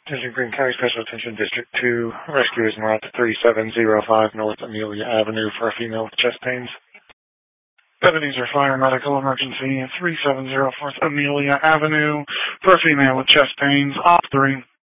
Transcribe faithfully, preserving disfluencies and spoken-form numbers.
District Green County Special Attention District two. Rescue is en route to thirty-seven oh five North Amelia Avenue for a female with chest pains. Deputies are fire medical emergency at thirty-seven oh four Amelia Avenue for a female with chest pains. Op three.